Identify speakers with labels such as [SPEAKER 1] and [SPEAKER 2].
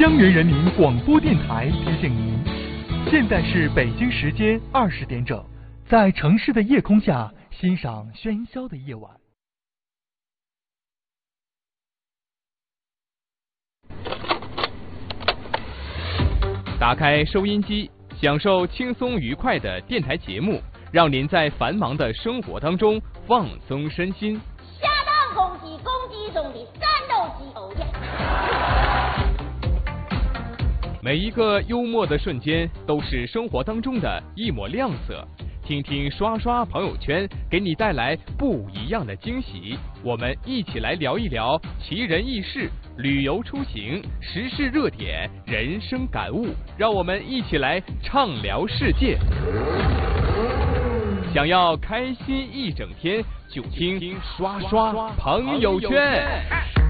[SPEAKER 1] 江源人民广播电台提醒您，现在是北京时间20点整，在城市的夜空下欣赏喧嚣的夜晚。
[SPEAKER 2] 打开收音机，享受轻松愉快的电台节目，让您在繁忙的生活当中放松身心。
[SPEAKER 3] 下当攻击中的战斗机，哦耶！
[SPEAKER 2] 每一个幽默的瞬间都是生活当中的一抹亮色。听听刷刷朋友圈，给你带来不一样的惊喜。我们一起来聊一聊奇人异事、旅游出行、时事热点、人生感悟，让我们一起来畅聊世界。想要开心一整天，就听刷刷朋友圈。